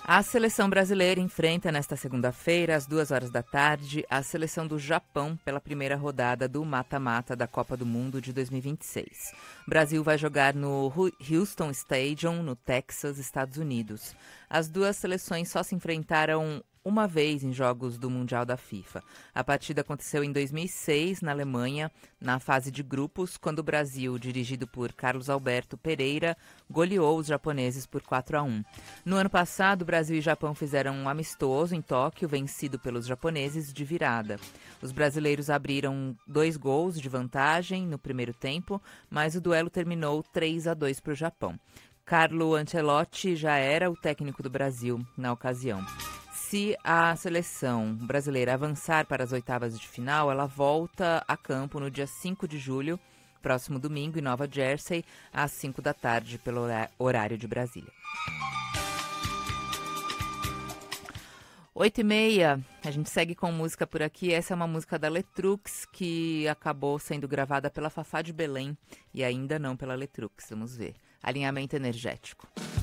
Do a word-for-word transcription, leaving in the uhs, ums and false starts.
A seleção brasileira enfrenta nesta segunda-feira, às duas horas da tarde, a seleção do Japão pela primeira rodada do mata-mata da Copa do Mundo de dois mil e vinte e seis. O Brasil vai jogar no Houston Stadium, no Texas, Estados Unidos. As duas seleções só se enfrentaram uma vez em jogos do Mundial da FIFA. A partida aconteceu em dois mil e seis, na Alemanha, na fase de grupos, quando o Brasil, dirigido por Carlos Alberto Pereira, goleou os japoneses por quatro a um. No ano passado, Brasil e Japão fizeram um amistoso em Tóquio, vencido pelos japoneses de virada. Os brasileiros abriram dois gols de vantagem no primeiro tempo, mas o duelo terminou três a dois para o Japão. Carlo Ancelotti já era o técnico do Brasil na ocasião. Se a seleção brasileira avançar para as oitavas de final, ela volta a campo no dia cinco de julho, próximo domingo, em Nova Jersey, às cinco da tarde, pelo horário de Brasília. Oito e meia, a gente segue com música por aqui. Essa é uma música da Letrux, que acabou sendo gravada pela Fafá de Belém e ainda não pela Letrux. Vamos ver. Alinhamento energético.